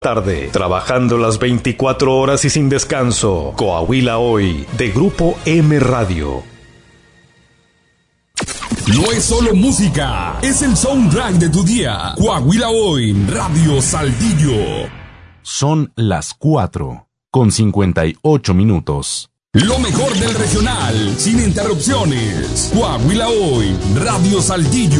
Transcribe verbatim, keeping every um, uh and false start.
Tarde, trabajando las veinticuatro horas y sin descanso. Coahuila Hoy, de Grupo M Radio. No es solo música, es el soundtrack de tu día. Coahuila Hoy, Radio Saltillo. Son las cuatro, con cincuenta y ocho minutos. Lo mejor del regional, sin interrupciones. Coahuila Hoy, Radio Saltillo.